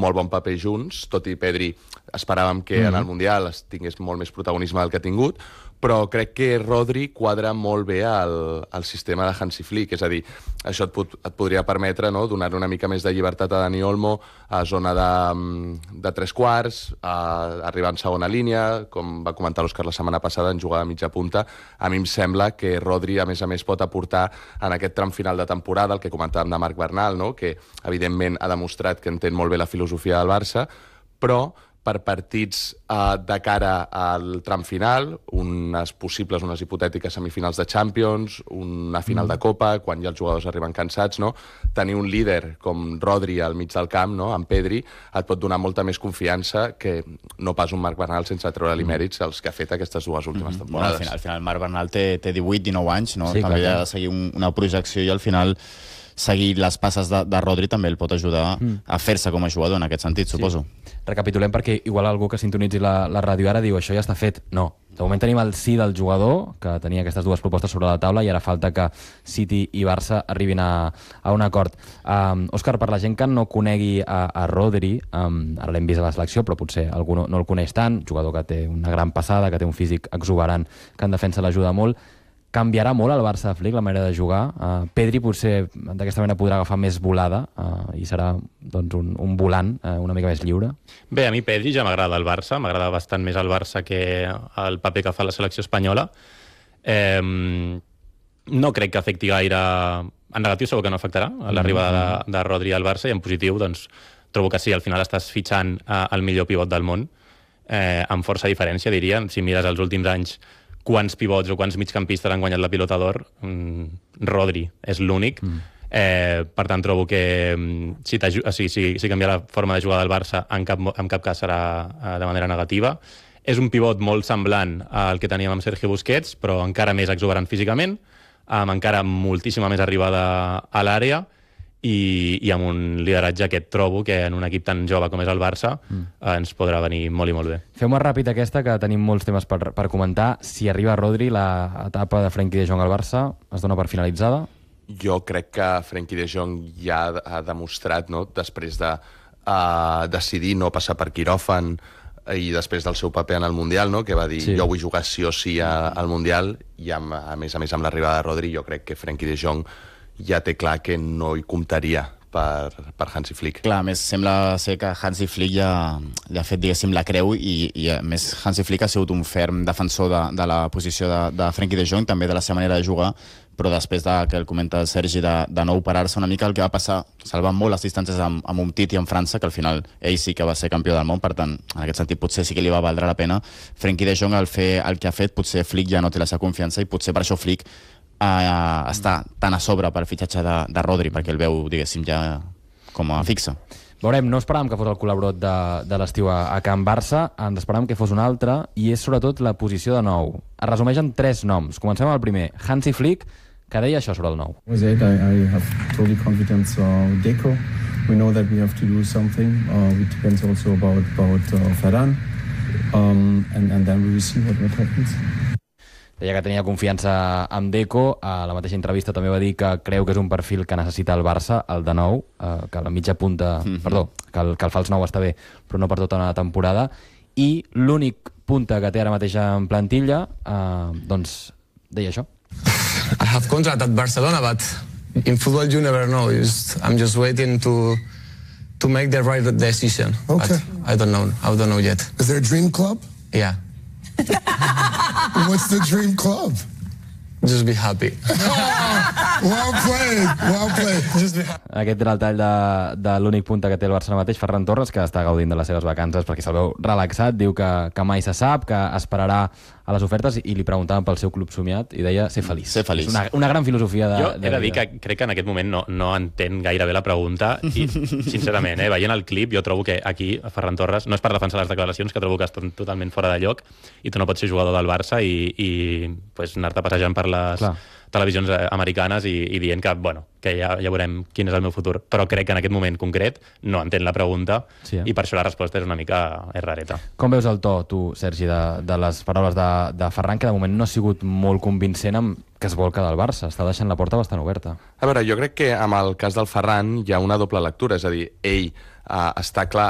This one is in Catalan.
molt bon paper junts, tot i Pedri esperàvem que en el Mundial tingués molt més protagonisme del que ha tingut, però crec que Rodri quadra molt bé al sistema de Hansi Flick, és a dir, això et podria permetre, no?, donar una mica més de llibertat a Dani Olmo a zona de tres quarts, arribar en segona línia, com va comentar l'Òscar la setmana passada, en jugada mitja punta. A mi em sembla que Rodri, a més, pot aportar en aquest tram final de temporada, el que comentàvem de Marc Bernal, no?, que evidentment ha demostrat que entén molt bé la filosofia del Barça, però per partits de cara al tram final, unes hipotètiques semifinals de Champions, una final de Copa, quan ja els jugadors arriben cansats, no? Tenir un líder com Rodri al mig del camp, no?, amb Pedri, et pot donar molta més confiança que no pas un Marc Bernal sense treure-li mèrits els que ha fet aquestes dues últimes temporades. Al final Marc Bernal té 18-19 anys, no? Sí, també ha de seguir una projecció i al final seguir les passes de Rodri també el pot ajudar a fer-se com a jugador en aquest sentit, suposo. Recapitulem perquè igual algú que sintonitzi la ràdio ara diu això ja està fet. No. De moment tenim el sí del jugador, que tenia aquestes dues propostes sobre la taula, i ara falta que City i Barça arribin a un acord. Òscar, per la gent que no conegui a Rodri, ara l'hem vist a la selecció, però potser algú no el coneix tant, jugador que té una gran passada, que té un físic exuberant, que en defensa l'ajuda molt. Canviarà molt el Barça de Flick, la manera de jugar. Pedri potser d'aquesta manera podrà agafar més volada i serà doncs, un volant una mica més lliure. Bé, a mi Pedri ja m'agrada el Barça, m'agrada bastant més el Barça que el paper que fa la selecció espanyola. No crec que afecti gaire... En negatiu segur que no afectarà l'arribada de Rodri al Barça, i en positiu doncs, trobo que sí, al final estàs fitxant el millor pivot del món, amb força diferència, diria. Si mires els últims anys quants pivots o quants migcampistes han guanyat la Pilota d'Or, Rodri és l'únic. Per tant, trobo que si canviar la forma de jugar del Barça en cap cas serà de manera negativa. És un pivot molt semblant al que teníem amb Sergio Busquets, però encara més exuberant físicament, amb encara moltíssima més arribada a l'àrea, i amb un lideratge que trobo que en un equip tan jove com és el Barça ens podrà venir molt i molt bé. Fem-ho ràpid aquesta, que tenim molts temes per comentar. Si arriba Rodri, l'etapa de Frenkie de Jong al Barça es dona per finalitzada? Jo crec que Frenkie de Jong ja ha demostrat, no?, després de decidir no passar per quiròfan i després del seu paper en el Mundial, no?, que va dir jo vull jugar sí o sí al Mundial, i a més amb l'arribada de Rodri jo crec que Frenkie de Jong ja té clar que no hi comptaria per Hansi Flick. Clar, a més, sembla ser que Hansi Flick ja li ha fet, diguéssim, la creu, i a més Hansi Flick ha sigut un ferm defensor de la posició de Frenkie de Jong, també de la seva manera de jugar, però després que el comenta el Sergi de no operar-se una mica, el que va passar, salvant molt les distàncies amb Umtiti en França, que al final ell sí que va ser campió del món, per tant, en aquest sentit potser sí que li va valdre la pena. Frenkie de Jong, al fer el que ha fet, potser Flick ja no té la seva confiança, i potser per això Flick està tan a sobre per fitxatge de Rodri, perquè el veu, diguéssim, ja com a fixa. Veurem, no esperàvem que fos el col·laborat de l'estiu a Can Barça, ens esperàvem que fos un altre, i és sobretot la posició de nou. Es resumeix en 3 noms. Comencem amb el primer, Hansi Flick, que deia això sobre el nou. I have totally confidence Deco. We know that we have to do something. It depends also about Ferran. And then we will see what happens. Deia que tenia confiança amb Deco. A la mateixa entrevista també va dir que creu que és un perfil que necessita el Barça, el de nou, que la mitja punta... Perdó, que el fals nou està bé, però no per tota una temporada. I l'únic punta que té ara mateix en plantilla, doncs deia això. I have contract at Barcelona, but in football you never know. I'm just waiting to make the right decision. Okay. But I don't know yet. Is there a dream club? Yeah. What's the dream club? Just be happy. Well played. Just be happy. Aquest era el tall de l'únic punta que té el Barça mateix, Ferran Torres, que està gaudint de les seves vacances perquè se'l veu relaxat, diu que mai se sap, que esperarà a les ofertes, i li preguntaven pel seu club somiat i deia ser feliç. Ser feliç. És una gran filosofia de... Jo he de dir que crec que en aquest moment no entén gaire bé la pregunta, i sincerament, veient el clip, jo trobo que aquí Ferran Torres, no és per defensar les declaracions, que trobo que estan totalment fora de lloc, i tu no pots ser jugador del Barça i pues, anar-te passejant per les televisions americanes i dient que ja veurem quin és el meu futur, però crec que en aquest moment concret no entén la pregunta, i per això la resposta és una mica rareta. Com veus el to, tu, Sergi, de les paraules de Ferran, que de moment no ha sigut molt convincent amb que es vol quedar al Barça, està deixant la porta bastant oberta? A veure, jo crec que amb el cas del Ferran hi ha una doble lectura, és a dir, ell està clar